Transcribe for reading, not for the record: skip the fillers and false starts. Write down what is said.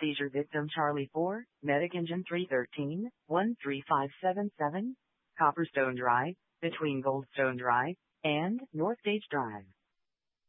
Seizure victim Charlie 4, Medic Engine 313, 13577, Copperstone Drive, between Goldstone Drive and North Stage Drive.